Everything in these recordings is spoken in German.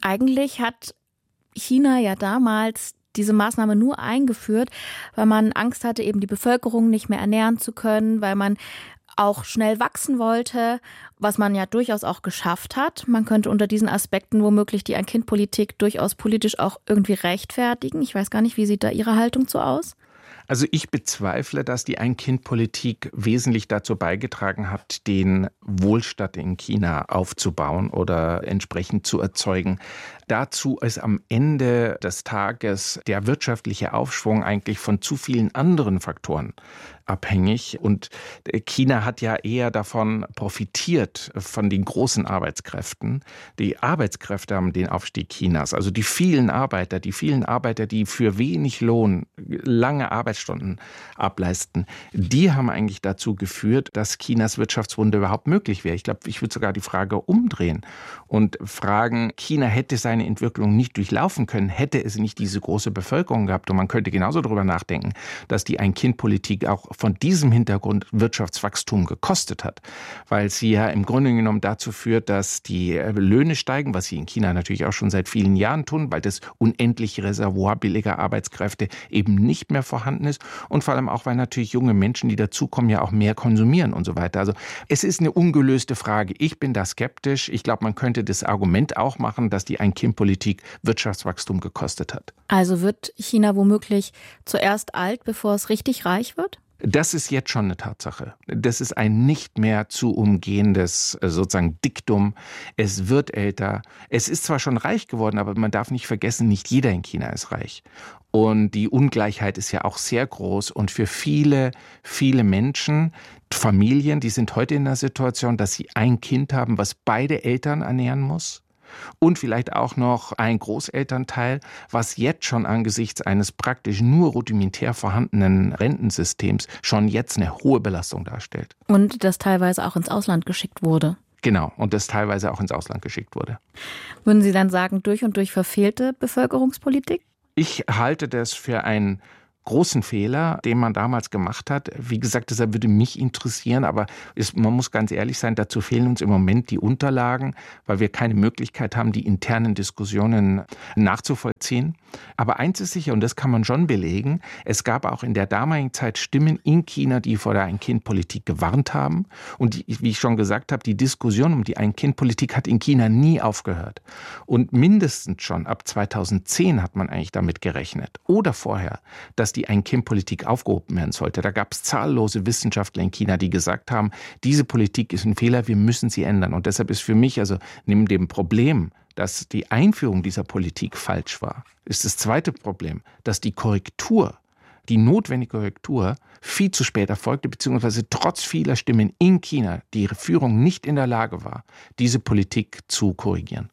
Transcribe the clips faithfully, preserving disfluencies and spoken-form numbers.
Eigentlich hat China ja damals diese Maßnahme nur eingeführt, weil man Angst hatte, eben die Bevölkerung nicht mehr ernähren zu können, weil man auch schnell wachsen wollte, was man ja durchaus auch geschafft hat. Man könnte unter diesen Aspekten womöglich die Ein-Kind-Politik durchaus politisch auch irgendwie rechtfertigen. Ich weiß gar nicht, wie sieht da Ihre Haltung zu aus? Also ich bezweifle, dass die Ein-Kind-Politik wesentlich dazu beigetragen hat, den Wohlstand in China aufzubauen oder entsprechend zu erzeugen. Dazu ist am Ende des Tages der wirtschaftliche Aufschwung eigentlich von zu vielen anderen Faktoren abhängig. Und China hat ja eher davon profitiert, von den großen Arbeitskräften. Die Arbeitskräfte haben den Aufstieg Chinas, also die vielen Arbeiter, die vielen Arbeiter, die für wenig Lohn lange Arbeitsstunden ableisten, die haben eigentlich dazu geführt, dass Chinas Wirtschaftswunder überhaupt möglich wäre. Ich glaube, ich würde sogar die Frage umdrehen und fragen, China hätte seine Entwicklung nicht durchlaufen können, hätte es nicht diese große Bevölkerung gehabt. Und man könnte genauso darüber nachdenken, dass die Ein-Kind-Politik auch von diesem Hintergrund Wirtschaftswachstum gekostet hat, weil sie ja im Grunde genommen dazu führt, dass die Löhne steigen, was sie in China natürlich auch schon seit vielen Jahren tun, weil das unendliche Reservoir billiger Arbeitskräfte eben nicht mehr vorhanden ist und vor allem auch, weil natürlich junge Menschen, die dazukommen, ja auch mehr konsumieren und so weiter. Also es ist eine ungelöste Frage. Ich bin da skeptisch. Ich glaube, man könnte das Argument auch machen, dass die Ein-Kind-Politik Wirtschaftswachstum gekostet hat. Also wird China womöglich zuerst alt, bevor es richtig reich wird? Das ist jetzt schon eine Tatsache. Das ist ein nicht mehr zu umgehendes sozusagen Diktum. Es wird älter. Es ist zwar schon reich geworden, aber man darf nicht vergessen, nicht jeder in China ist reich. Und die Ungleichheit ist ja auch sehr groß. Und für viele, viele Menschen, Familien, die sind heute in der Situation, dass sie ein Kind haben, was beide Eltern ernähren muss. Und vielleicht auch noch ein Großelternteil, was jetzt schon angesichts eines praktisch nur rudimentär vorhandenen Rentensystems schon jetzt eine hohe Belastung darstellt. Und das teilweise auch ins Ausland geschickt wurde. Genau, und das teilweise auch ins Ausland geschickt wurde. Würden Sie dann sagen, durch und durch verfehlte Bevölkerungspolitik? Ich halte das für ein großen Fehler, den man damals gemacht hat. Wie gesagt, deshalb würde mich interessieren, aber es, man muss ganz ehrlich sein, dazu fehlen uns im Moment die Unterlagen, weil wir keine Möglichkeit haben, die internen Diskussionen nachzuvollziehen. Aber eins ist sicher, und das kann man schon belegen, es gab auch in der damaligen Zeit Stimmen in China, die vor der Ein-Kind-Politik gewarnt haben. Und die, wie ich schon gesagt habe, die Diskussion um die Ein-Kind-Politik hat in China nie aufgehört. Und mindestens schon ab zweitausendzehn hat man eigentlich damit gerechnet, oder vorher, dass die Ein-Kind-Politik aufgehoben werden sollte. Da gab es zahllose Wissenschaftler in China, die gesagt haben, diese Politik ist ein Fehler, wir müssen sie ändern. Und deshalb ist für mich, also neben dem Problem, dass die Einführung dieser Politik falsch war, ist das zweite Problem, dass die Korrektur, die notwendige Korrektur viel zu spät erfolgte, beziehungsweise trotz vieler Stimmen in China die Führung nicht in der Lage war, diese Politik zu korrigieren.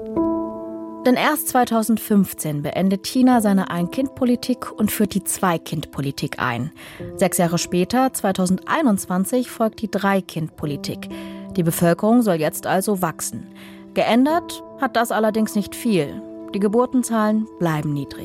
Denn erst zweitausendfünfzehn beendet China seine Ein-Kind-Politik und führt die Zwei-Kind-Politik ein. Sechs Jahre später, zweitausendeinundzwanzig, folgt die Drei-Kind-Politik. Die Bevölkerung soll jetzt also wachsen. Geändert hat das allerdings nicht viel. Die Geburtenzahlen bleiben niedrig.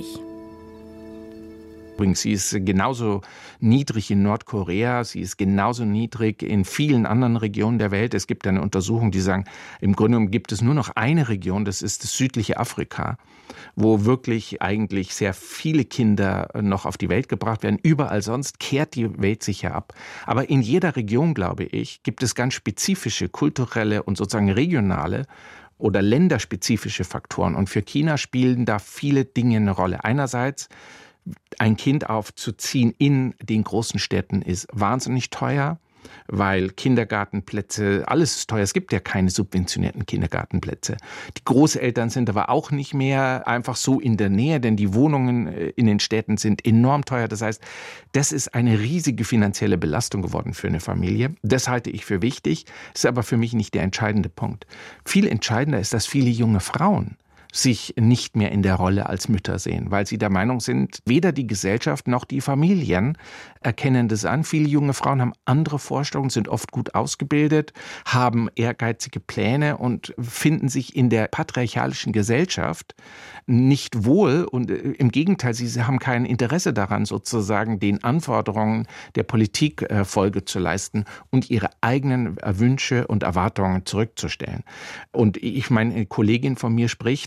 Übrigens, sie ist genauso niedrig in Nordkorea, sie ist genauso niedrig in vielen anderen Regionen der Welt. Es gibt eine Untersuchung, die sagen, im Grunde genommen gibt es nur noch eine Region, das ist das südliche Afrika, wo wirklich eigentlich sehr viele Kinder noch auf die Welt gebracht werden. Überall sonst kehrt die Welt sich ja ab. Aber in jeder Region, glaube ich, gibt es ganz spezifische kulturelle und sozusagen regionale oder länderspezifische Faktoren. Und für China spielen da viele Dinge eine Rolle. Einerseits, ein Kind aufzuziehen in den großen Städten ist wahnsinnig teuer, weil Kindergartenplätze, alles ist teuer. Es gibt ja keine subventionierten Kindergartenplätze. Die Großeltern sind aber auch nicht mehr einfach so in der Nähe, denn die Wohnungen in den Städten sind enorm teuer. Das heißt, das ist eine riesige finanzielle Belastung geworden für eine Familie. Das halte ich für wichtig, ist aber für mich nicht der entscheidende Punkt. Viel entscheidender ist, dass viele junge Frauen sich nicht mehr in der Rolle als Mütter sehen, weil sie der Meinung sind, weder die Gesellschaft noch die Familien erkennen das an. Viele junge Frauen haben andere Vorstellungen, sind oft gut ausgebildet, haben ehrgeizige Pläne und finden sich in der patriarchalischen Gesellschaft nicht wohl und im Gegenteil, sie haben kein Interesse daran, sozusagen den Anforderungen der Politik Folge zu leisten und ihre eigenen Wünsche und Erwartungen zurückzustellen. Und ich meine, eine Kollegin von mir spricht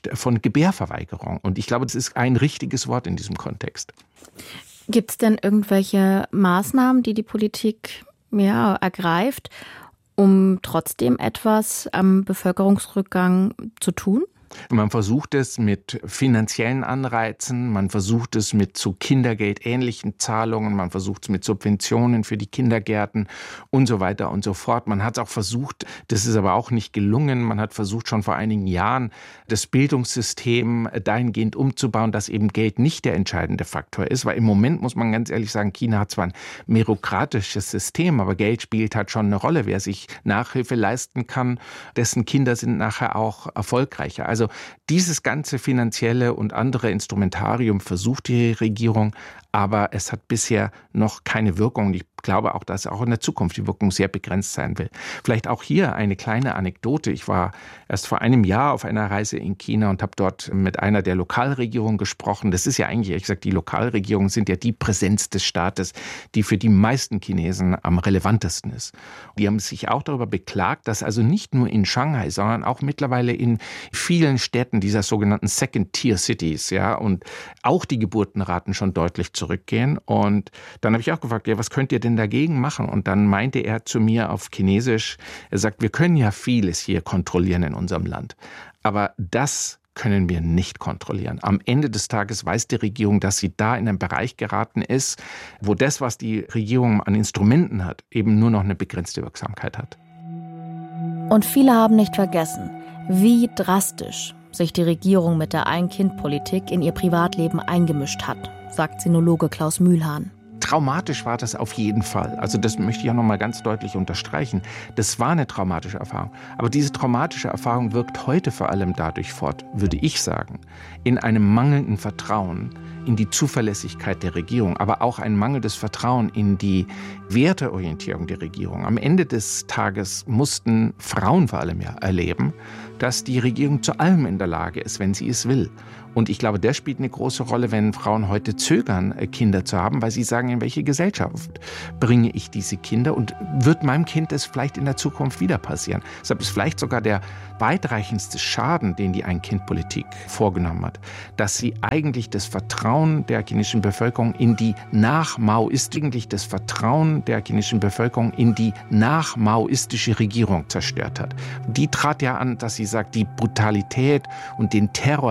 von Gebärverweigerung. Und ich glaube, das ist ein richtiges Wort in diesem Kontext. Gibt es denn irgendwelche Maßnahmen, die die Politik ja, ergreift, um trotzdem etwas am Bevölkerungsrückgang zu tun? Man versucht es mit finanziellen Anreizen, man versucht es mit so Kindergeldähnlichen Zahlungen, man versucht es mit Subventionen für die Kindergärten und so weiter und so fort. Man hat es auch versucht, das ist aber auch nicht gelungen, man hat versucht schon vor einigen Jahren das Bildungssystem dahingehend umzubauen, dass eben Geld nicht der entscheidende Faktor ist, weil im Moment muss man ganz ehrlich sagen, China hat zwar ein merokratisches System, aber Geld spielt halt schon eine Rolle. Wer sich Nachhilfe leisten kann, dessen Kinder sind nachher auch erfolgreicher. Also Also dieses ganze finanzielle und andere Instrumentarium versucht die Regierung, aber es hat bisher noch keine Wirkung. Ich glaube auch, dass auch in der Zukunft die Wirkung sehr begrenzt sein will. Vielleicht auch hier eine kleine Anekdote. Ich war erst vor einem Jahr auf einer Reise in China und habe dort mit einer der Lokalregierungen gesprochen. Das ist ja eigentlich, ehrlich gesagt, die Lokalregierungen sind ja die Präsenz des Staates, die für die meisten Chinesen am relevantesten ist. Die haben sich auch darüber beklagt, dass also nicht nur in Shanghai, sondern auch mittlerweile in vielen Städten dieser sogenannten Second-Tier-Cities, ja, und auch die Geburtenraten schon deutlich zurückgehen. Und dann habe ich auch gefragt, ja, was könnt ihr denn dagegen machen? Und dann meinte er zu mir auf Chinesisch, er sagt, wir können ja vieles hier kontrollieren in unserem Land, aber das können wir nicht kontrollieren. Am Ende des Tages weiß die Regierung, dass sie da in einen Bereich geraten ist, wo das, was die Regierung an Instrumenten hat, eben nur noch eine begrenzte Wirksamkeit hat. Und viele haben nicht vergessen, wie drastisch sich die Regierung mit der Ein-Kind-Politik in ihr Privatleben eingemischt hat, sagt Sinologe Klaus Mühlhahn. Traumatisch war das auf jeden Fall. Also das möchte ich auch noch mal ganz deutlich unterstreichen. Das war eine traumatische Erfahrung. Aber diese traumatische Erfahrung wirkt heute vor allem dadurch fort, würde ich sagen, in einem mangelnden Vertrauen in die Zuverlässigkeit der Regierung, aber auch ein mangelndes Vertrauen in die Werteorientierung der Regierung. Am Ende des Tages mussten Frauen vor allem ja erleben, dass die Regierung zu allem in der Lage ist, wenn sie es will. Und ich glaube, das spielt eine große Rolle, wenn Frauen heute zögern, Kinder zu haben, weil sie sagen, in welche Gesellschaft bringe ich diese Kinder und wird meinem Kind es vielleicht in der Zukunft wieder passieren. Deshalb ist vielleicht sogar der weitreichendste Schaden, den die Ein-Kind-Politik vorgenommen hat, dass sie eigentlich das Vertrauen der chinesischen Bevölkerung in die nach-maoistische, eigentlich das Vertrauen der chinesischen Bevölkerung in die nach-maoistische Regierung zerstört hat. Die trat ja an, dass sie sagt, die Brutalität und den Terror